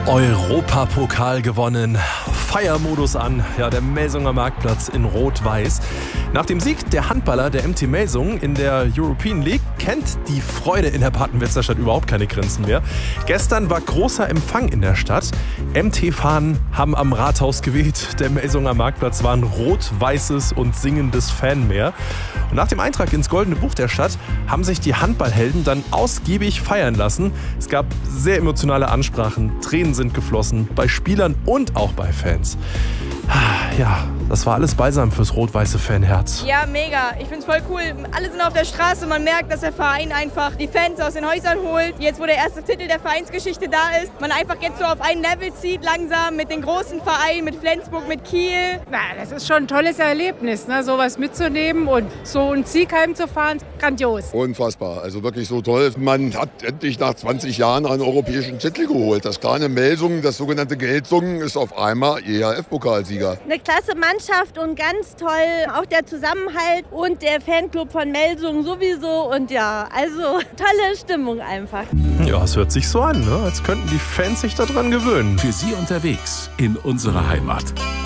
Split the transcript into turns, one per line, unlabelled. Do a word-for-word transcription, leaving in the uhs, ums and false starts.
Europapokal gewonnen. Feiermodus an. Ja, der Melsunger Marktplatz in Rot-Weiß. Nach dem Sieg der Handballer der M T Melsungen in der European League kennt die Freude in der Patenwetzer überhaupt keine Grenzen mehr. Gestern war großer Empfang in der Stadt. M T-Fahnen haben am Rathaus geweht. Der Melsunger Marktplatz war ein rot-weißes und singendes Fanmeer. Und nach dem Eintrag ins Goldene Buch der Stadt haben sich die Handballhelden dann ausgiebig feiern lassen. Es gab sehr emotionale Ansprachen, Tränen sind geflossen, bei Spielern und auch bei Fans. Ja, das war alles beisammen fürs rot-weiße Fanherz.
Ja, mega. Ich find's voll cool. Alle sind auf der Straße. Man merkt, dass der Verein einfach die Fans aus den Häusern holt. Jetzt, wo der erste Titel der Vereinsgeschichte da ist, man einfach jetzt so auf ein Level zieht, langsam mit den großen Vereinen, mit Flensburg, mit Kiel.
Na, das ist schon ein tolles Erlebnis, ne? Sowas mitzunehmen und so einen Sieg heimzufahren. Grandios.
Unfassbar. Also wirklich so toll. Man hat endlich nach zwanzig Jahren einen europäischen Titel geholt. Das kleine Melsungen, das sogenannte Geldsungen, ist auf einmal E H F-Pokalsieger.
Eine klasse Mannschaft und ganz toll auch der Zusammenhalt und der Fanclub von Melsungen sowieso. Und ja, also tolle Stimmung einfach.
Ja, es hört sich so an, ne? Als könnten die Fans sich daran gewöhnen.
Für Sie unterwegs in unserer Heimat.